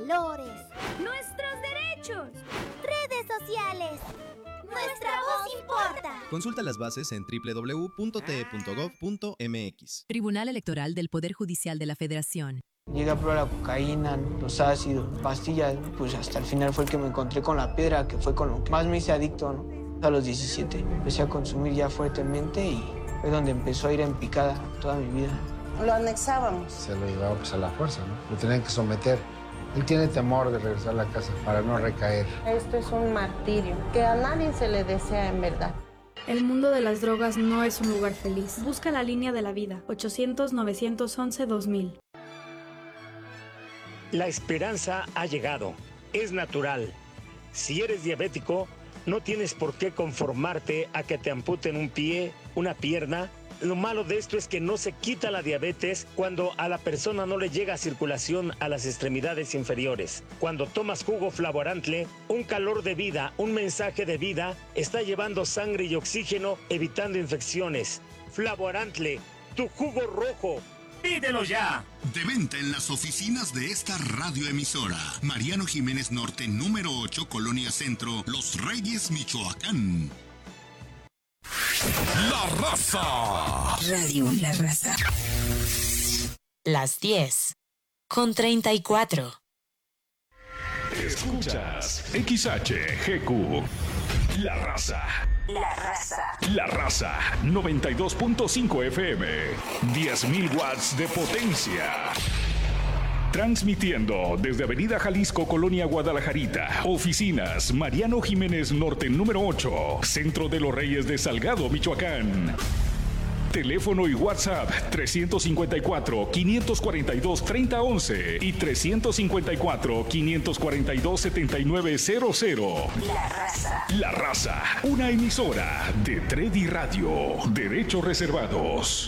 valores, nuestros derechos, redes sociales. Nuestra voz importa. Consulta las bases en www.te.gov.mx. Tribunal Electoral del Poder Judicial de la Federación. Llegué a probar la cocaína, los ácidos, pastillas, pues hasta el final fue el que me encontré con la piedra, que fue con lo que más me hice adicto, ¿no? A los 17 empecé a consumir ya fuertemente y fue donde empezó a ir en picada toda mi vida. Lo anexábamos. Se lo llevaba pues a la fuerza, ¿no? Lo tenían que someter. Él tiene temor de regresar a la casa para no recaer. Esto es un martirio que a nadie se le desea en verdad. El mundo de las drogas no es un lugar feliz. Busca la línea de la vida, 800-911-2000. La esperanza ha llegado. Es natural. Si eres diabético, no tienes por qué conformarte a que te amputen un pie, una pierna. Lo malo de esto es que no se quita la diabetes cuando a la persona no le llega circulación a las extremidades inferiores. Cuando tomas jugo Flavorantle, un calor de vida, un mensaje de vida, está llevando sangre y oxígeno, evitando infecciones. Flavorantle, tu jugo rojo. ¡Pídelo ya! De venta en las oficinas de esta radioemisora. Mariano Jiménez Norte, número 8, Colonia Centro, Los Reyes, Michoacán. La Raza. Radio La Raza. Las 10:34. Escuchas XHGQ. La Raza. La Raza. La Raza. 92.5 FM. 10.000 watts de potencia. Transmitiendo desde Avenida Jalisco, Colonia Guadalajarita. Oficinas Mariano Jiménez Norte, número 8. Centro de los Reyes de Salgado, Michoacán. Teléfono y WhatsApp 354-542-3011 y 354-542-7900. La Raza. La Raza, una emisora de Tredi Radio. Derechos reservados.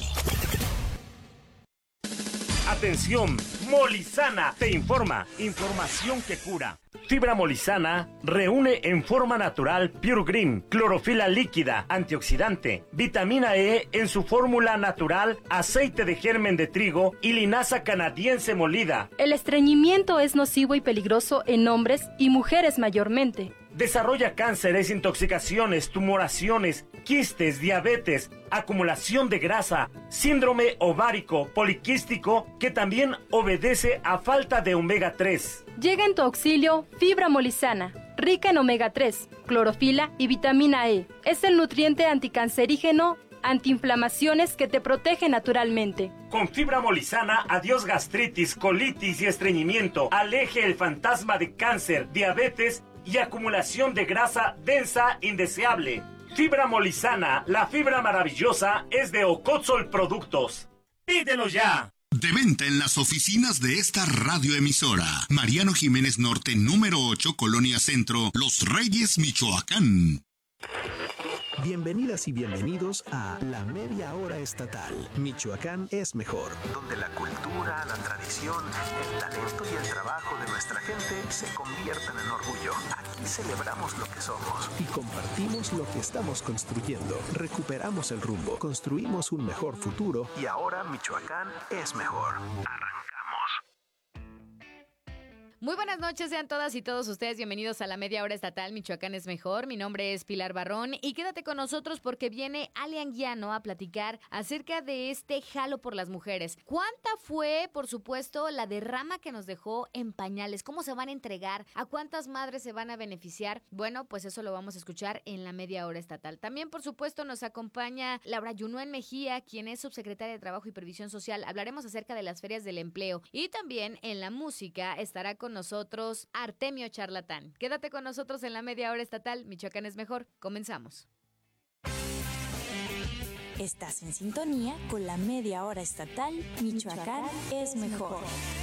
Atención, Molizana te informa. Información que cura. Fibra Molizana reúne en forma natural Pure Green, clorofila líquida, antioxidante, vitamina E en su fórmula natural, aceite de germen de trigo y linaza canadiense molida. El estreñimiento es nocivo y peligroso en hombres y mujeres mayormente. Desarrolla cánceres, intoxicaciones, tumoraciones, quistes, diabetes, acumulación de grasa, síndrome ovárico poliquístico que también obedece a falta de omega 3. Llega en tu auxilio Fibra Molizana, rica en omega 3, clorofila y vitamina E. Es el nutriente anticancerígeno, antiinflamaciones que te protege naturalmente. Con Fibra Molizana, adiós gastritis, colitis y estreñimiento. Aleje el fantasma de cáncer, diabetes y acumulación de grasa densa indeseable. Fibra Molizana, la fibra maravillosa, es de Ocotzol Productos. ¡Pídelo ya! De venta en las oficinas de esta radioemisora. Mariano Jiménez Norte, número 8, Colonia Centro, Los Reyes, Michoacán. Bienvenidas y bienvenidos a La Media Hora Estatal. Michoacán es mejor. Donde la cultura, la tradición, el talento y el trabajo de nuestra gente se convierten en orgullo. Aquí celebramos lo que somos. Y compartimos lo que estamos construyendo. Recuperamos el rumbo, construimos un mejor futuro. Y ahora Michoacán es mejor. Arrancamos. Muy buenas noches, sean todas y todos ustedes bienvenidos a la Media Hora Estatal Michoacán es Mejor. Mi nombre es Pilar Barrón y quédate con nosotros porque viene Ale Anguiano a platicar acerca de este jalo por las mujeres. ¿Cuánta fue, por supuesto, la derrama que nos dejó en pañales? ¿Cómo se van a entregar? ¿A cuántas madres se van a beneficiar? Bueno, pues eso lo vamos a escuchar en la Media Hora Estatal. También, por supuesto, nos acompaña Laura Yunuen Mejía, quien es subsecretaria de Trabajo y Previsión Social. Hablaremos acerca de las ferias del empleo y también en la música estará con nosotros Artemio Charlatán. Quédate con nosotros en la Media Hora Estatal. Michoacán es mejor. Comenzamos. Estás en sintonía con la Media Hora Estatal. Michoacán es mejor.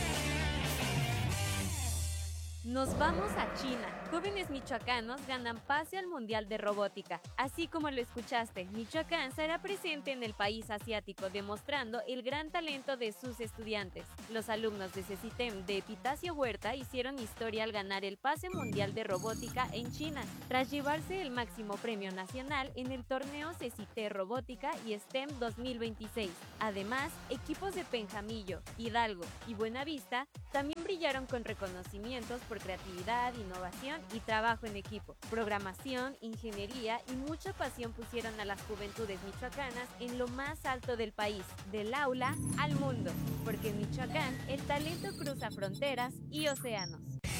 Nos vamos a China. Jóvenes michoacanos ganan pase al Mundial de Robótica. Así como lo escuchaste, Michoacán será presente en el país asiático, demostrando el gran talento de sus estudiantes. Los alumnos de CECITEM de Epitacio Huerta hicieron historia al ganar el pase mundial de robótica en China, tras llevarse el máximo premio nacional en el torneo CECITE Robótica y STEM 2026. Además, equipos de Penjamillo, Hidalgo y Buenavista también brillaron brillaron con reconocimientos por creatividad, innovación y trabajo en equipo. Programación, ingeniería y mucha pasión pusieron a las juventudes michoacanas en lo más alto del país, del aula al mundo, porque en Michoacán el talento cruza fronteras y océanos.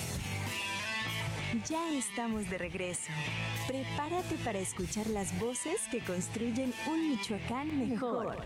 Ya estamos de regreso. Prepárate para escuchar las voces que construyen un Michoacán mejor.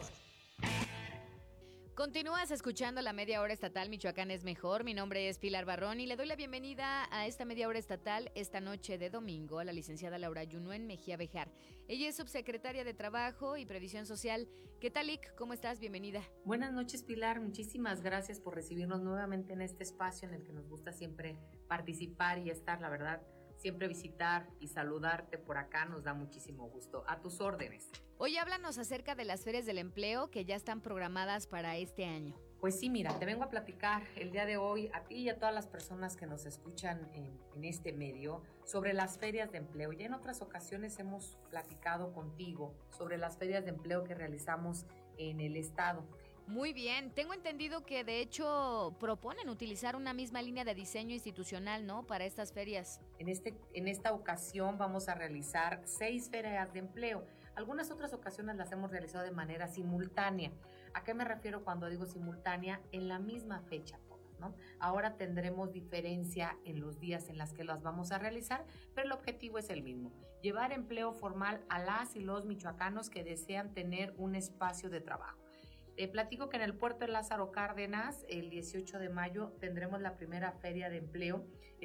Continúas escuchando la media hora estatal Michoacán es mejor. Mi nombre es Pilar Barrón y le doy la bienvenida a esta media hora estatal esta noche de domingo a la licenciada Laura Yunuen Mejía Bejar. Ella es subsecretaria de Trabajo y Previsión Social. ¿Qué tal, Ic? ¿Cómo estás? Bienvenida. Buenas noches, Pilar. Muchísimas gracias por recibirnos nuevamente en este espacio en el que nos gusta siempre participar y estar, la verdad. Siempre visitar y saludarte por acá nos da muchísimo gusto. A tus órdenes. Hoy háblanos acerca de las ferias del empleo que ya están programadas para este año. Pues sí, mira, te vengo a platicar el día de hoy a ti y a todas las personas que nos escuchan en este medio sobre las ferias de empleo. Ya en otras ocasiones hemos platicado contigo sobre las ferias de empleo que realizamos en el estado. Muy bien, tengo entendido que de hecho proponen utilizar una misma línea de diseño institucional, ¿no? Para estas ferias. En esta ocasión vamos a realizar 6 ferias de empleo. Algunas otras ocasiones las hemos realizado de manera simultánea. ¿A qué me refiero cuando digo simultánea? En la misma fecha, ¿no? Ahora tendremos diferencia en los días en los que las vamos a realizar, pero el objetivo es el mismo: llevar empleo formal a las y los michoacanos que desean tener un espacio de trabajo. Platico que en el puerto de Lázaro Cárdenas, el 18 de mayo, tendremos la primera feria de empleo.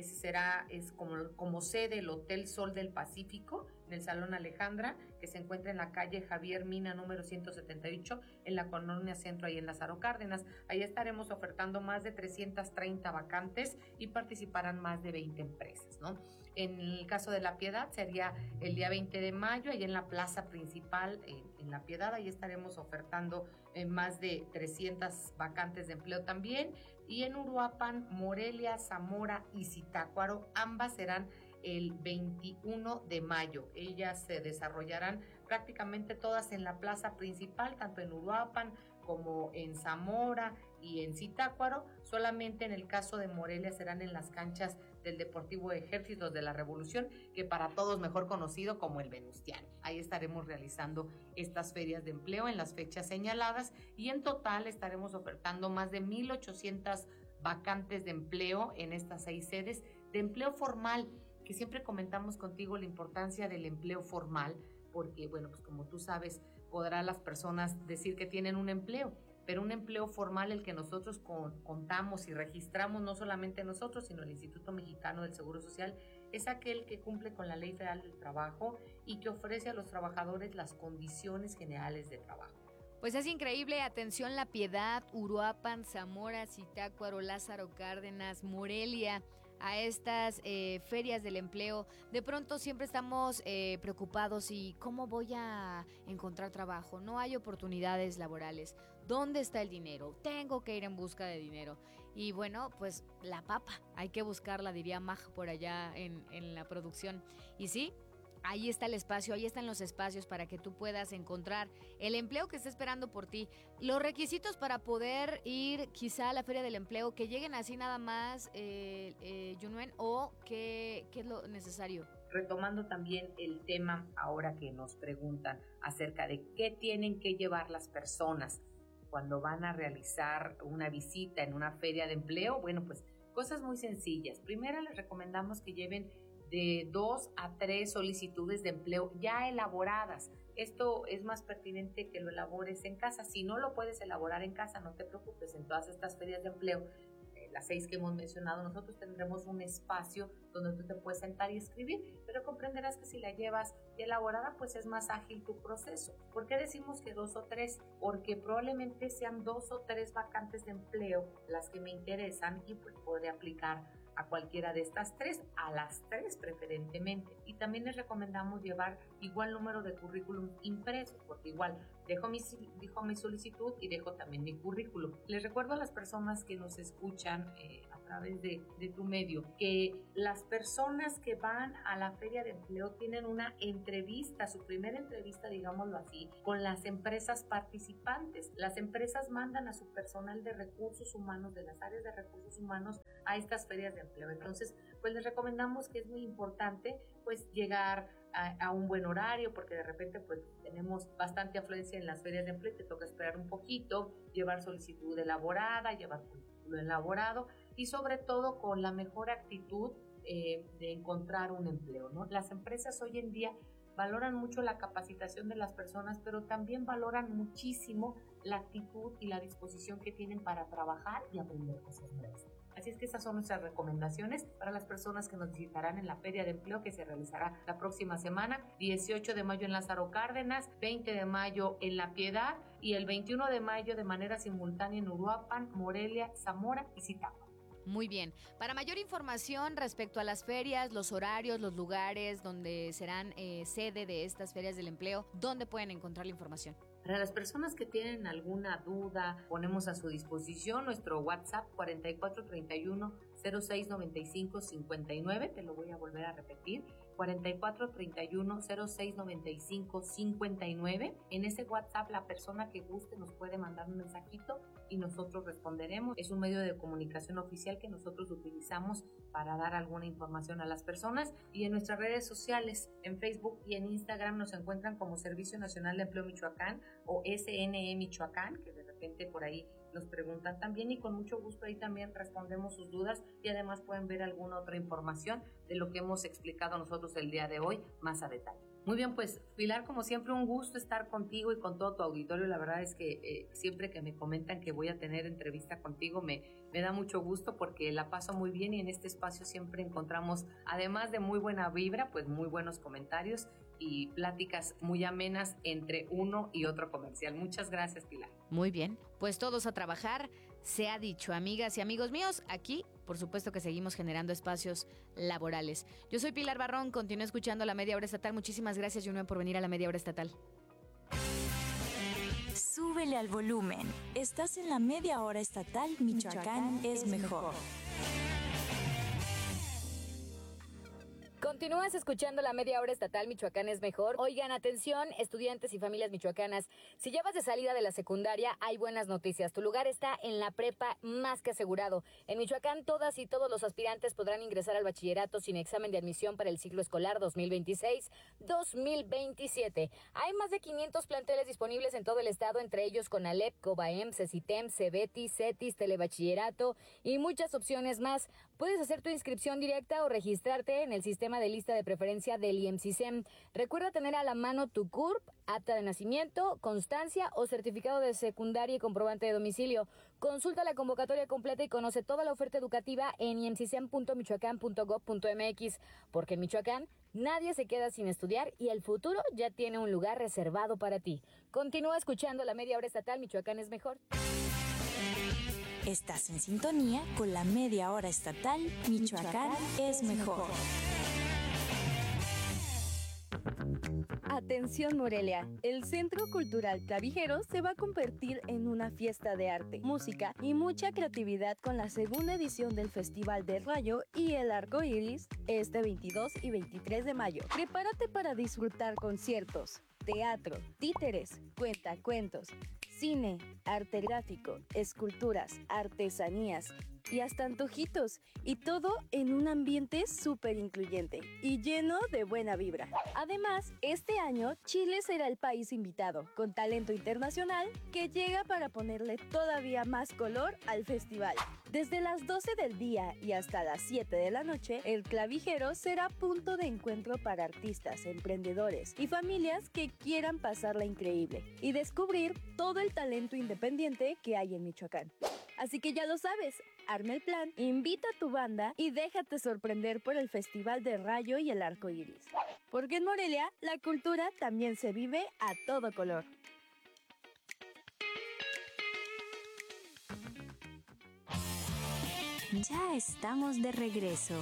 Es como sede el Hotel Sol del Pacífico, en el Salón Alejandra, que se encuentra en la calle Javier Mina, número 178, en la Colonia Centro, ahí en Lázaro Cárdenas. Ahí estaremos ofertando más de 330 vacantes y participarán más de 20 empresas, ¿no? En el caso de La Piedad sería el día 20 de mayo, ahí en la plaza principal, en La Piedad, ahí estaremos ofertando más de 300 vacantes de empleo también. Y en Uruapan, Morelia, Zamora y Zitácuaro, ambas serán el 21 de mayo. Ellas se desarrollarán prácticamente todas en la plaza principal, tanto en Uruapan como en Zamora y en Zitácuaro. Solamente en el caso de Morelia serán en las canchas del Deportivo Ejércitos de la Revolución, que para todos mejor conocido como el Venustiano. Ahí estaremos realizando estas ferias de empleo en las fechas señaladas y en total estaremos ofertando más de 1,800 vacantes de empleo en estas 6 sedes de empleo formal, que siempre comentamos contigo la importancia del empleo formal, porque, bueno, pues como tú sabes, podrán las personas decir que tienen un empleo, pero un empleo formal el que nosotros contamos y registramos, no solamente nosotros, sino el Instituto Mexicano del Seguro Social, es aquel que cumple con la Ley Federal del Trabajo y que ofrece a los trabajadores las condiciones generales de trabajo. Pues es increíble. Atención, La Piedad, Uruapan, Zamora, Zitácuaro, Lázaro Cárdenas, Morelia, a estas ferias del empleo. De pronto siempre estamos preocupados y ¿cómo voy a encontrar trabajo? No hay oportunidades laborales. ¿Dónde está el dinero? Tengo que ir en busca de dinero. Y bueno, pues la papa, hay que buscarla, diría Maj por allá en la producción. Y sí, ahí está el espacio, ahí están los espacios para que tú puedas encontrar el empleo que está esperando por ti. Los requisitos para poder ir quizá a la Feria del Empleo, que lleguen así nada más, Yunuen, o ¿qué es lo necesario? Retomando también el tema ahora que nos preguntan acerca de qué tienen que llevar las personas cuando van a realizar una visita en una feria de empleo. Bueno, pues cosas muy sencillas. Primero les recomendamos que lleven de 2 a 3 solicitudes de empleo ya elaboradas. Esto es más pertinente que lo elabores en casa. Si no lo puedes elaborar en casa, no te preocupes. En todas estas ferias de empleo, las 6 que hemos mencionado, nosotros tendremos un espacio donde tú te puedes sentar y escribir, pero comprenderás que si la llevas elaborada, pues es más ágil tu proceso. ¿Por qué decimos que 2 o 3? Porque probablemente sean 2 o 3 vacantes de empleo las que me interesan y pues podré aplicar a cualquiera de estas 3, a las 3 preferentemente. Y también les recomendamos llevar igual número de currículum impresos, porque igual dejo mi solicitud y dejo también mi currículum. Les recuerdo a las personas que nos escuchan a través de tu medio que las personas que van a la Feria de Empleo tienen una entrevista, su primera entrevista, digámoslo así, con las empresas participantes. Las empresas mandan a su personal de recursos humanos, de las áreas de recursos humanos, a estas ferias de empleo. Entonces, pues les recomendamos que es muy importante pues llegar a un buen horario, porque de repente pues tenemos bastante afluencia en las ferias de empleo, te toca esperar un poquito, llevar solicitud elaborada, llevar currículo elaborado y sobre todo con la mejor actitud de encontrar un empleo, ¿no? Las empresas hoy en día valoran mucho la capacitación de las personas, pero también valoran muchísimo la actitud y la disposición que tienen para trabajar y aprender cosas nuevas. Así es que esas son nuestras recomendaciones para las personas que nos visitarán en la Feria de Empleo que se realizará la próxima semana, 18 de mayo en Lázaro Cárdenas, 20 de mayo en La Piedad y el 21 de mayo de manera simultánea en Uruapan, Morelia, Zamora y Zitácuaro. Muy bien. Para mayor información respecto a las ferias, los horarios, los lugares donde serán sede de estas ferias del empleo, ¿dónde pueden encontrar la información? Para las personas que tienen alguna duda, ponemos a su disposición nuestro WhatsApp 4431 0695 59, te lo voy a volver a repetir, 4431 0695 59. En ese WhatsApp la persona que guste nos puede mandar un mensajito y nosotros responderemos. Es un medio de comunicación oficial que nosotros utilizamos para dar alguna información a las personas, y en nuestras redes sociales, en Facebook y en Instagram nos encuentran como Servicio Nacional de Empleo Michoacán o SNE Michoacán, que de repente por ahí nos preguntan también, y con mucho gusto ahí también respondemos sus dudas y además pueden ver alguna otra información de lo que hemos explicado nosotros el día de hoy más a detalle. Muy bien, pues Pilar, como siempre un gusto estar contigo y con todo tu auditorio. La verdad es que siempre que me comentan que voy a tener entrevista contigo me da mucho gusto porque la paso muy bien, y en este espacio siempre encontramos, además de muy buena vibra, pues muy buenos comentarios y pláticas muy amenas entre uno y otro comercial. Muchas gracias, Pilar. Muy bien, pues todos a trabajar, se ha dicho, amigas y amigos míos. Aquí, por supuesto que seguimos generando espacios laborales. Yo soy Pilar Barrón, continúo escuchando La Media Hora Estatal. Muchísimas gracias, Juno, por venir a La Media Hora Estatal. Súbele al volumen. Estás en La Media Hora Estatal, Michoacán es mejor. Continúas escuchando La Media Hora Estatal, Michoacán es mejor. Oigan, atención, estudiantes y familias michoacanas. Si ya vas de salida de la secundaria, hay buenas noticias. Tu lugar está en la prepa más que asegurado. En Michoacán, todas y todos los aspirantes podrán ingresar al bachillerato sin examen de admisión para el ciclo escolar 2026-2027. Hay más de 500 planteles disponibles en todo el estado, entre ellos Conalep, Cobaem, Cecitem, Cebeti, Cetis, Telebachillerato y muchas opciones más. Puedes hacer tu inscripción directa o registrarte en el sistema de lista de preferencia del IEMSISEM. Recuerda tener a la mano tu CURP, acta de nacimiento, constancia o certificado de secundaria y comprobante de domicilio. Consulta la convocatoria completa y conoce toda la oferta educativa en iemsisem.michoacán.gov.mx, porque en Michoacán nadie se queda sin estudiar y el futuro ya tiene un lugar reservado para ti. Continúa escuchando La Media Hora Estatal, Michoacán es mejor. Estás en sintonía con La Media Hora Estatal, Michoacán es mejor. Atención Morelia, el Centro Cultural Clavijero se va a convertir en una fiesta de arte, música y mucha creatividad con la segunda edición del Festival del Rayo y el Arco Iris este 22 y 23 de mayo. Prepárate para disfrutar conciertos, teatro, títeres, cuentacuentos, cine, arte gráfico, esculturas, artesanías y hasta antojitos, y todo en un ambiente súper incluyente y lleno de buena vibra. Además, este año Chile será el país invitado, con talento internacional que llega para ponerle todavía más color al festival. Desde las 12 del día y hasta las 7 de la noche, el Clavijero será punto de encuentro para artistas, emprendedores y familias que quieran pasarla increíble y descubrir todo el talento independiente que hay en Michoacán. Así que ya lo sabes, arma el plan, invita a tu banda y déjate sorprender por el Festival de Rayo y el Arco Iris. Porque en Morelia, la cultura también se vive a todo color. Ya estamos de regreso.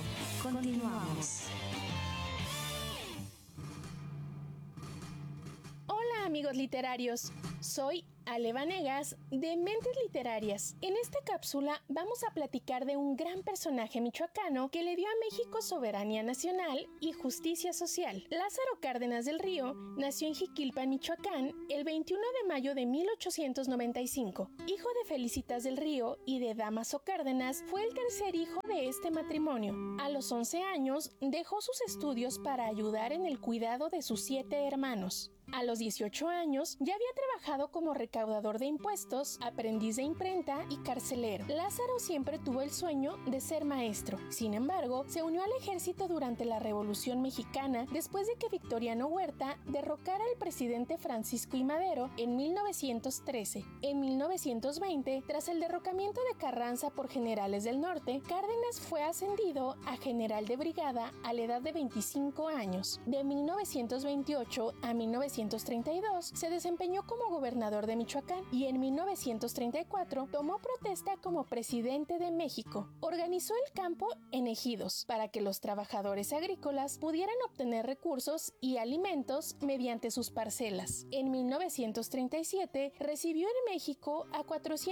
Continuamos. Hola amigos literarios, soy Ale Vanegas de Mentes Literarias. En esta cápsula vamos a platicar de un gran personaje michoacano que le dio a México soberanía nacional y justicia social. Lázaro Cárdenas del Río nació en Jiquilpan, Michoacán, el 21 de mayo de 1895. Hijo de Felicitas del Río y de Dámaso Cárdenas, fue el tercer hijo de este matrimonio. A los 11 años dejó sus estudios para ayudar en el cuidado de sus 7 hermanos. A los 18 años ya había trabajado como recaudador de impuestos, aprendiz de imprenta y carcelero. Lázaro siempre tuvo el sueño de ser maestro. Sin embargo, se unió al ejército durante la Revolución Mexicana después de que Victoriano Huerta derrocara al presidente Francisco I. Madero en 1913. En 1920, tras el derrocamiento de Carranza por generales del norte, Cárdenas fue ascendido a general de brigada a la edad de 25 años. De 1928 a 1932 se desempeñó como gobernador de Michoacán y en 1934 tomó protesta como presidente de México. Organizó el campo en ejidos para que los trabajadores agrícolas pudieran obtener recursos y alimentos mediante sus parcelas. En 1937 recibió en México a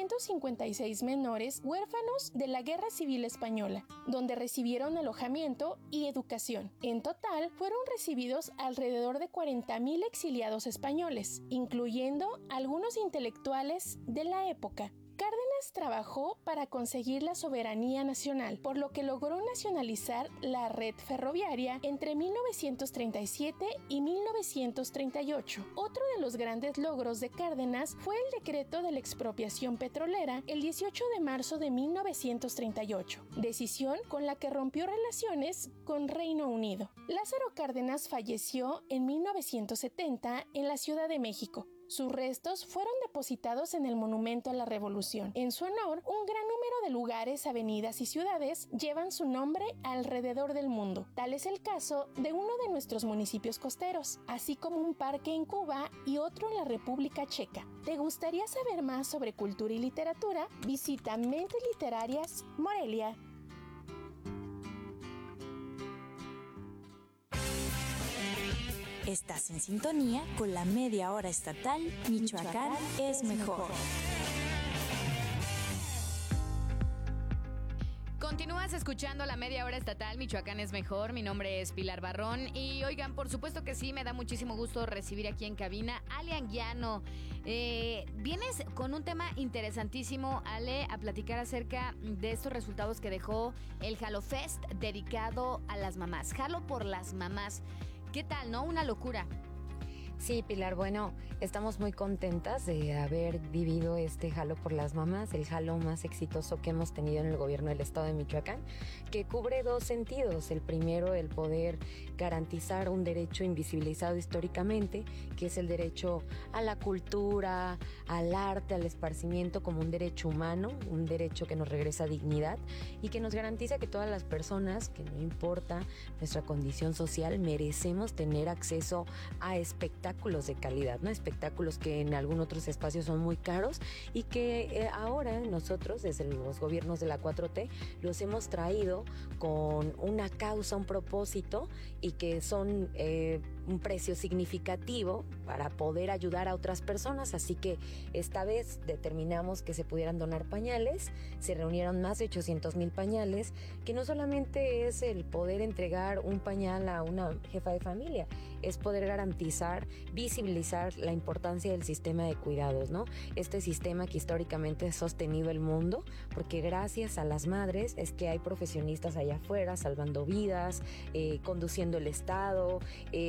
456 menores huérfanos de la Guerra Civil Española, donde recibieron alojamiento y educación. En total fueron recibidos alrededor de 40,000 exiliados españoles, incluyendo algunos intelectuales de la época. Cárdenas trabajó para conseguir la soberanía nacional, por lo que logró nacionalizar la red ferroviaria entre 1937 y 1938. Otro de los grandes logros de Cárdenas fue el decreto de la expropiación petrolera el 18 de marzo de 1938, decisión con la que rompió relaciones con Reino Unido. Lázaro Cárdenas falleció en 1970 en la Ciudad de México. Sus restos fueron depositados en el Monumento a la Revolución. En su honor, un gran número de lugares, avenidas y ciudades llevan su nombre alrededor del mundo. Tal es el caso de uno de nuestros municipios costeros, así como un parque en Cuba y otro en la República Checa. ¿Te gustaría saber más sobre cultura y literatura? Visita Mentes Literarias, Morelia. Estás en sintonía con la media hora estatal Michoacán es mejor. Continúas escuchando la media hora estatal Michoacán es mejor. Mi nombre es Pilar Barrón y oigan, por supuesto que sí, me da muchísimo gusto recibir aquí en cabina a Ale Anguiano. Vienes con un tema interesantísimo, Ale, a platicar acerca de estos resultados que dejó el Jalo Fest dedicado a las mamás. Jalo por las mamás. ¿Qué tal, no? Una locura. Sí, Pilar, bueno, estamos muy contentas de haber vivido este Jalo por las mamás, el Jalo más exitoso que hemos tenido en el gobierno del estado de Michoacán, que cubre 2 sentidos. El primero, el poder garantizar un derecho invisibilizado históricamente, que es el derecho a la cultura, al arte, al esparcimiento como un derecho humano, un derecho que nos regresa dignidad y que nos garantiza que todas las personas, que no importa nuestra condición social, merecemos tener acceso a espectáculos de calidad, ¿no? Espectáculos que en algunos otros espacios son muy caros y que ahora nosotros, desde los gobiernos de la 4T, los hemos traído con una causa, un propósito y que son un precio significativo para poder ayudar a otras personas. Así que esta vez determinamos que se pudieran donar pañales. Se reunieron más de 800,000 pañales, que no solamente es el poder entregar un pañal a una jefa de familia, es poder garantizar, visibilizar la importancia del sistema de cuidados, ¿no? Este sistema que históricamente ha sostenido el mundo, porque gracias a las madres es que hay profesionistas allá afuera salvando vidas, conduciendo el estado,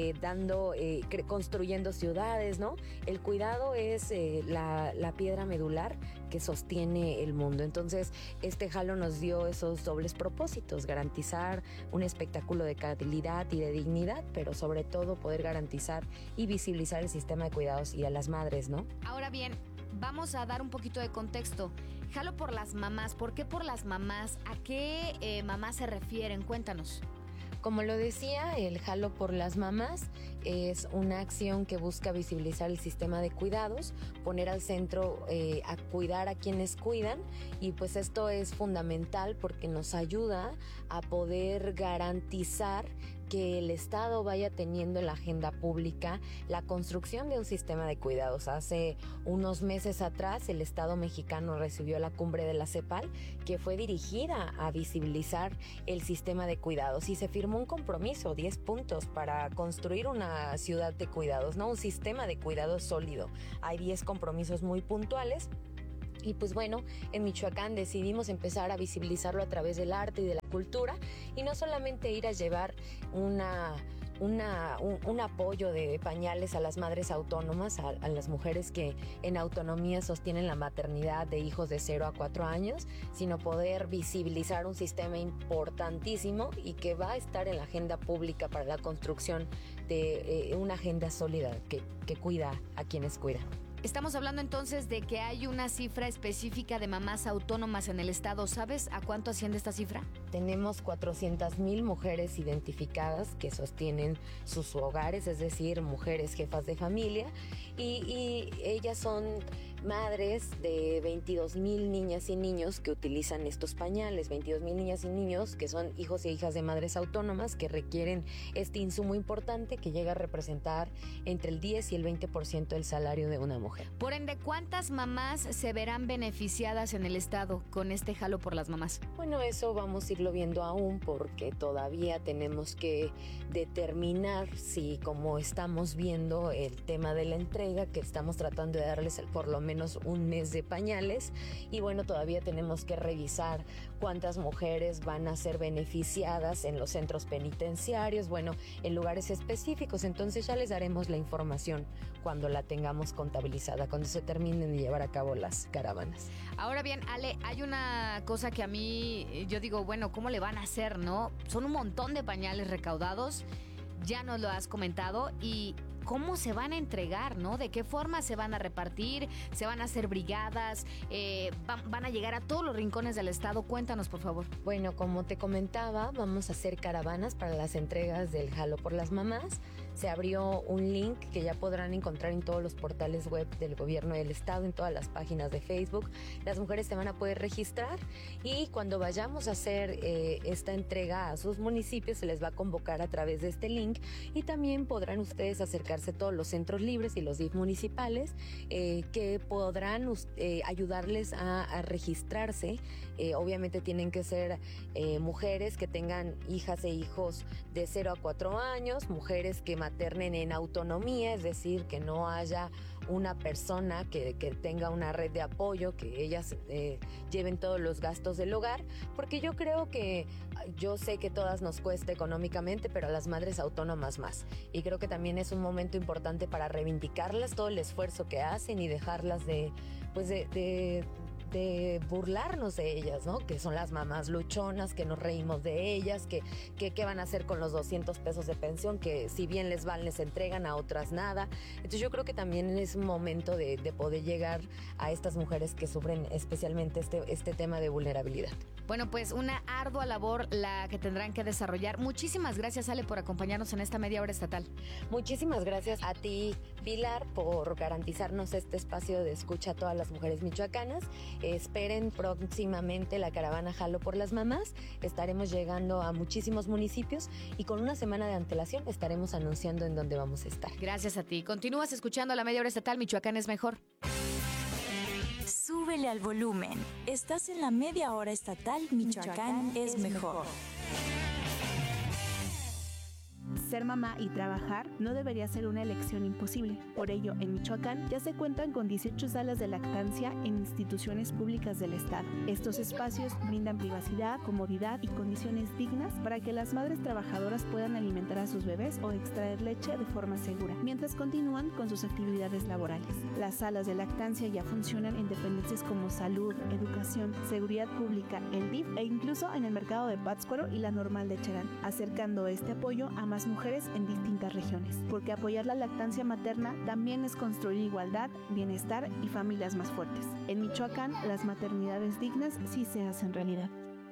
construyendo ciudades, ¿no? El cuidado es la piedra medular que sostiene el mundo. Entonces, este Jalo nos dio esos dobles propósitos: garantizar un espectáculo de calidad y de dignidad, pero sobre todo poder garantizar y visibilizar el sistema de cuidados y a las madres, ¿no? Ahora bien, vamos a dar un poquito de contexto. Jalo por las mamás. ¿Por qué por las mamás? ¿A qué mamás se refieren? Cuéntanos. Como lo decía, el Jalo por las mamás es una acción que busca visibilizar el sistema de cuidados, poner al centro a cuidar a quienes cuidan, y pues esto es fundamental porque nos ayuda a poder garantizar que el Estado vaya teniendo en la agenda pública la construcción de un sistema de cuidados. Hace unos meses atrás el Estado mexicano recibió la cumbre de la CEPAL, que fue dirigida a visibilizar el sistema de cuidados, y se firmó un compromiso, 10 puntos, para construir una ciudad de cuidados, ¿no? Un sistema de cuidados sólido. Hay 10 compromisos muy puntuales. Y pues bueno, en Michoacán decidimos empezar a visibilizarlo a través del arte y de la cultura, y no solamente ir a llevar un apoyo de pañales a las madres autónomas, a las mujeres que en autonomía sostienen la maternidad de hijos de 0 a 4 años, sino poder visibilizar un sistema importantísimo y que va a estar en la agenda pública para la construcción de una agenda sólida que cuida a quienes cuidan. Estamos hablando entonces de que hay una cifra específica de mamás autónomas en el estado. ¿Sabes a cuánto asciende esta cifra? Tenemos 400,000 mujeres identificadas que sostienen sus hogares, es decir, mujeres jefas de familia, y ellas son madres de 22,000 niñas y niños que utilizan estos pañales, 22,000 niñas y niños que son hijos e hijas de madres autónomas que requieren este insumo importante que llega a representar entre el 10 y el 20% del salario de una mujer. Por ende, ¿cuántas mamás se verán beneficiadas en el estado con este jalo por las mamás? Bueno, eso vamos a irlo viendo aún, porque todavía tenemos que determinar si, como estamos viendo el tema de la entrega, que estamos tratando de darles por lo menos un mes de pañales, y bueno, todavía tenemos que revisar cuántas mujeres van a ser beneficiadas en los centros penitenciarios, bueno, en lugares específicos. Entonces ya les daremos la información cuando la tengamos contabilizada, cuando se terminen de llevar a cabo las caravanas. Ahora bien, Ale, hay una cosa que a mí, yo digo, bueno, ¿cómo le van a hacer, no? Son un montón de pañales recaudados, ya nos lo has comentado, y ¿cómo se van a entregar, no? ¿De qué forma se van a repartir? ¿Se van a hacer brigadas? ¿Van a llegar a todos los rincones del estado? Cuéntanos, por favor. Bueno, como te comentaba, vamos a hacer caravanas para las entregas del Jalo por las Mamás. Se abrió un link que ya podrán encontrar en todos los portales web del gobierno del estado, en todas las páginas de Facebook. Las mujeres se van a poder registrar, y cuando vayamos a hacer esta entrega a sus municipios se les va a convocar a través de este link, y también podrán ustedes acercarse a todos los centros libres y los DIF municipales que podrán ayudarles a registrarse. Obviamente tienen que ser mujeres que tengan hijas e hijos de 0 a 4 años, mujeres que maternen en autonomía, es decir, que no haya una persona que tenga una red de apoyo, que ellas lleven todos los gastos del hogar, porque yo creo que, yo sé que todas nos cuesta económicamente, pero a las madres autónomas más, y creo que también es un momento importante para reivindicarlas, todo el esfuerzo que hacen, y dejarlas de burlarnos de ellas, ¿no? Que son las mamás luchonas, que nos reímos de ellas, que qué van a hacer con los 200 pesos de pensión, que si bien les van, les entregan, a otras nada. Entonces yo creo que también es un momento de poder llegar a estas mujeres que sufren especialmente este tema de vulnerabilidad. Bueno, pues una ardua labor la que tendrán que desarrollar. Muchísimas gracias, Ale, por acompañarnos en esta media hora estatal. Muchísimas gracias a ti, Pilar, por garantizarnos este espacio de escucha a todas las mujeres michoacanas. Esperen próximamente la caravana Jalo por las Mamás. Estaremos llegando a muchísimos municipios, y con una semana de antelación estaremos anunciando en dónde vamos a estar. Gracias a ti. Continúas escuchando la media hora estatal. Michoacán es mejor. Súbele al volumen. Estás en la media hora estatal. Michoacán es mejor. Ser mamá y trabajar no debería ser una elección imposible. Por ello, en Michoacán ya se cuentan con 18 salas de lactancia en instituciones públicas del estado. Estos espacios brindan privacidad, comodidad y condiciones dignas para que las madres trabajadoras puedan alimentar a sus bebés o extraer leche de forma segura, mientras continúan con sus actividades laborales. Las salas de lactancia ya funcionan en dependencias como salud, educación, seguridad pública, el DIF e incluso en el mercado de Pátzcuaro y la Normal de Cherán, acercando este apoyo a más mujeres en distintas regiones, porque apoyar la lactancia materna también es construir igualdad, bienestar y familias más fuertes. En Michoacán, las maternidades dignas sí se hacen realidad.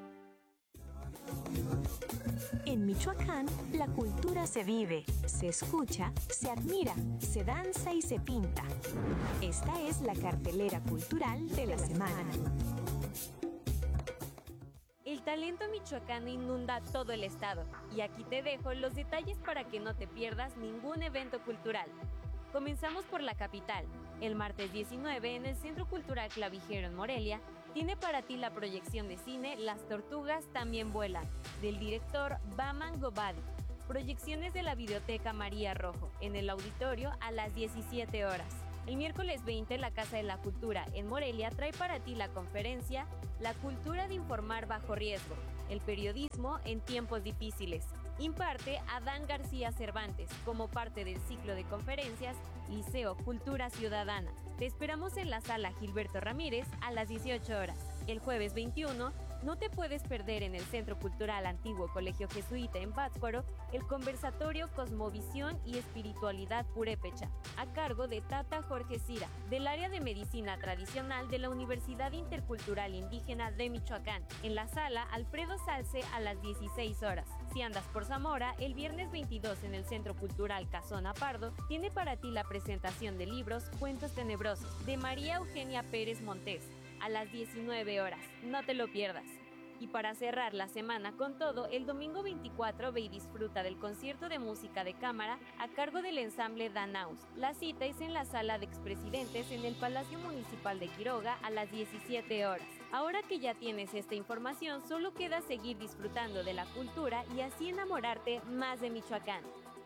En Michoacán, la cultura se vive, se escucha, se admira, se danza y se pinta. Esta es la cartelera cultural de la semana. El talento michoacano inunda todo el estado y aquí te dejo los detalles para que no te pierdas ningún evento cultural. Comenzamos por la capital. El martes 19 en el Centro Cultural Clavijero en Morelia tiene para ti la proyección de cine Las Tortugas También Vuelan, del director Baman Gobadi. Proyecciones de la Videoteca María Rojo en el auditorio a las 17 horas. El miércoles 20, la Casa de la Cultura en Morelia trae para ti la conferencia La cultura de informar bajo riesgo, el periodismo en tiempos difíciles. Imparte Adán García Cervantes como parte del ciclo de conferencias Liceo Cultura Ciudadana. Te esperamos en la sala Gilberto Ramírez a las 18 horas. El jueves 21, no te puedes perder en el Centro Cultural Antiguo Colegio Jesuita en Pátzcuaro el conversatorio Cosmovisión y Espiritualidad Purépecha, a cargo de Tata Jorge Cira, del área de Medicina Tradicional de la Universidad Intercultural Indígena de Michoacán, en la sala Alfredo Salce a las 16 horas. Si andas por Zamora, el viernes 22 en el Centro Cultural Casona Pardo, tiene para ti la presentación de libros Cuentos Tenebrosos, de María Eugenia Pérez Montés, a las 19 horas. No te lo pierdas. Y para cerrar la semana con todo, el domingo 24 ve y disfruta del concierto de música de cámara a cargo del ensamble Danaus. La cita es en la sala de expresidentes en el Palacio Municipal de Quiroga a las 17 horas. Ahora que ya tienes esta información, solo queda seguir disfrutando de la cultura y así enamorarte más de Michoacán.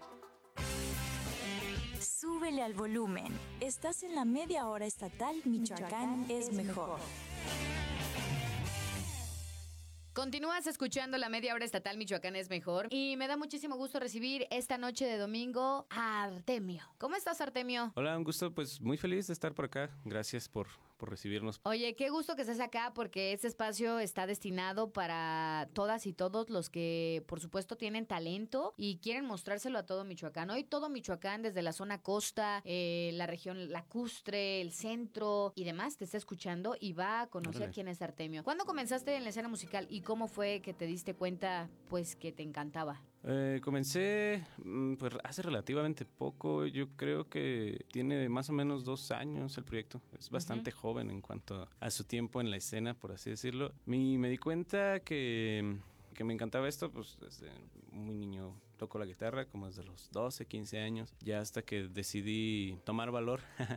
Súbele al volumen. Estás en la media hora estatal Michoacán es mejor. Continúas escuchando la media hora estatal Michoacán es mejor y me da muchísimo gusto recibir esta noche de domingo a Artemio. ¿Cómo estás, Artemio? Hola, un gusto, pues muy feliz de estar por acá. Gracias por recibirnos. Oye, qué gusto que estés acá porque este espacio está destinado para todas y todos los que, por supuesto, tienen talento y quieren mostrárselo a todo Michoacán. Hoy todo Michoacán, desde la zona costa, la región lacustre, el centro y demás, te está escuchando y va a conocer quién es Artemio. ¿Cuándo comenzaste en la escena musical y cómo fue que te diste cuenta, pues, que te encantaba? Comencé pues hace relativamente poco. Yo creo que tiene más o menos 2 años el proyecto. Es bastante joven en cuanto a su tiempo en la escena, por así decirlo. Me di cuenta que me encantaba esto, pues desde muy niño toco la guitarra, como desde los 12, 15 años, ya hasta que decidí tomar valor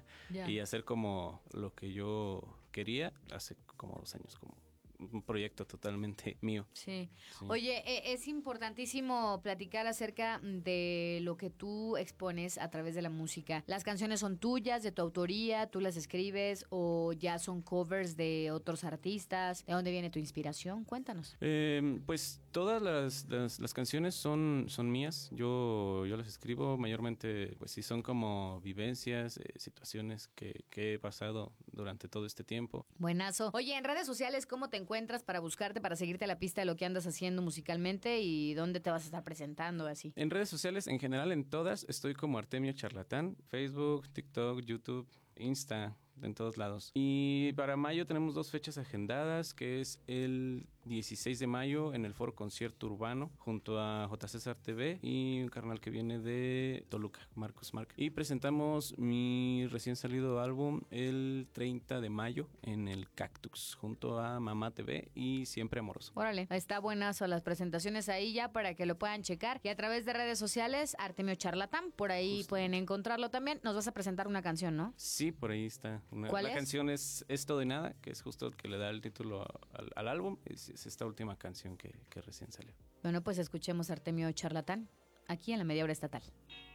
y hacer como lo que yo quería hace como 2 años, como un proyecto totalmente mío. Sí. Oye, es importantísimo platicar acerca de lo que tú expones a través de la música. ¿Las canciones son tuyas, de tu autoría, tú las escribes o ya son covers de otros artistas? ¿De dónde viene tu inspiración? Cuéntanos. Pues todas las canciones son mías. Yo las escribo mayormente, pues sí, son como vivencias, situaciones que he pasado durante todo este tiempo. Buenazo. Oye, en redes sociales, ¿cómo te encuentras para buscarte, para seguirte la pista de lo que andas haciendo musicalmente y dónde te vas a estar presentando así? En redes sociales, en general en todas, estoy como Artemio Charlatán, Facebook, TikTok, YouTube, Insta, en todos lados. Y para mayo tenemos 2 fechas agendadas, que es el 16 de mayo en el Foro Concierto Urbano junto a J. César TV y un carnal que viene de Toluca, Marcos Marc. Y presentamos mi recién salido álbum el 30 de mayo en el Cactus junto a Mamá TV y Siempre Amoroso. Órale, está buenazo las presentaciones ahí ya para que lo puedan checar. Y a través de redes sociales, Artemio Charlatán, por ahí pueden encontrarlo también. Nos vas a presentar una canción, ¿no? Sí, por ahí está. ¿Cuál es? La canción es Todo y Nada, que es justo el que le da el título al álbum. Es esta última canción que recién salió. Bueno, pues escuchemos Artemio Charlatán aquí en la media hora estatal.